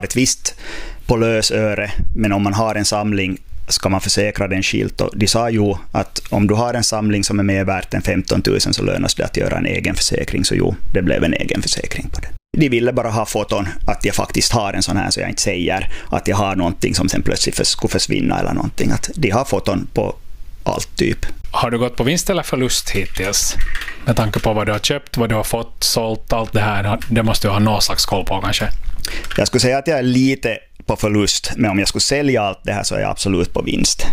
ett visst på lösöre, men om man har en samling ska man försäkra den skilt. Och de sa ju att om du har en samling som är mer värt än 15 000 så lönas det att göra en egen försäkring. Så jo, det blev en egen försäkring på det. De ville bara ha foton att jag faktiskt har en sån här, så jag inte säger att jag har någonting som sen plötsligt skulle försvinna eller någonting. Att de har foton på allt typ. Har du gått på vinst eller förlust hittills? Med tanke på vad du har köpt, vad du har fått, sålt, allt det här. Det måste du ha någon slags koll på kanske. Jag skulle säga att jag är lite på förlust, men om jag skulle sälja allt det här så är jag absolut på vinst.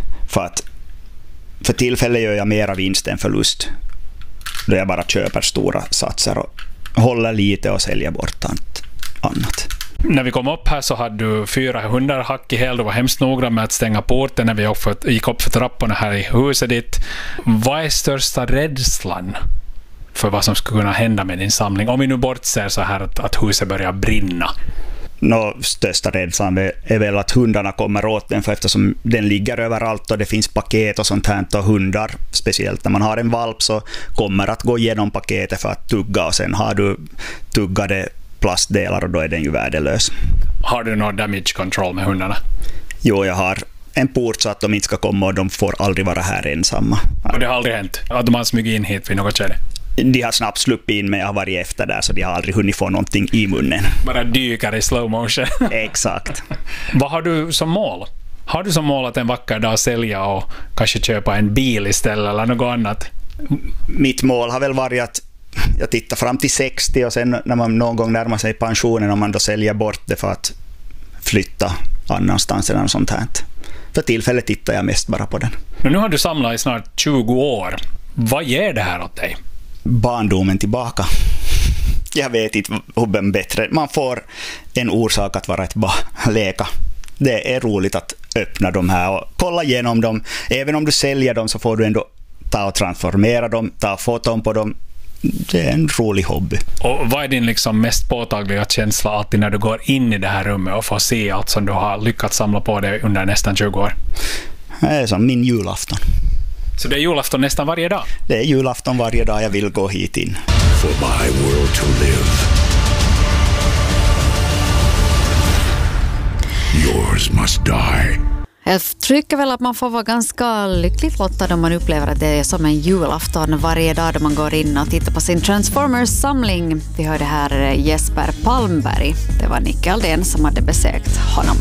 För tillfället gör jag mera vinst än förlust. Då jag bara köper stora satser och håller lite och säljer bort annat. När vi kom upp här så hade du 4 hundar hack i häl. Du var hemskt noggrann med att stänga porten när vi gick upp för trapporna här i huset ditt. Vad är största rädslan för vad som skulle kunna hända med din samling? Om vi nu bortser så här att huset börjar brinna. Största rädslan är väl att hundarna kommer åt den, för eftersom den ligger överallt och det finns paket och sånt här, och hundar, speciellt när man har en valp, så kommer att gå igenom paketet för att tugga, och sen har du tuggade plastdelar och då är den ju värdelös. Har du någon damage control med hundarna? Jo, jag har en port så att de inte ska komma, och de får aldrig vara här ensamma. Och det har aldrig hänt att de har smugit in hit vid något skede? De har snabbt sluppit in, men jag har varit efter där, så de har aldrig hunnit få någonting i munnen. Bara dyker i slow motion. Exakt. Vad har du som mål? Har du som mål att en vacker dag sälja och kanske köpa en bil istället eller något annat? Mitt mål har väl varit att jag tittar fram till 60, och sen när man någon gång närmar sig pensionen, om man då säljer bort det för att flytta annanstans eller något sånt här. För tillfället tittar jag mest bara på den. Men nu har du samlat i snart 20 år. Vad ger det här åt dig? Barndomen tillbaka. Jag vet inte hur bättre. Man får en orsak att vara ett leka. Det är roligt att öppna de här och kolla igenom dem. Även om du säljer dem så får du ändå ta och transformera dem, ta foton på dem. Det är en rolig hobby. Och vad är din liksom mest påtagliga känsla alltid när du går in i det här rummet och får se allt som du har lyckats samla på dig under nästan 20 år? Det är som min julafton. Så det är julafton nästan varje dag? Det är julafton varje dag jag vill gå hit in. For my world to live. Yours must die. Jag tycker väl att man får vara ganska lyckligt lottad om man upplever att det är som en julafton varje dag då man går in och tittar på sin Transformers-samling. Vi hörde här Jesper Palmberg. Det var Nicke Aldén som hade besökt honom.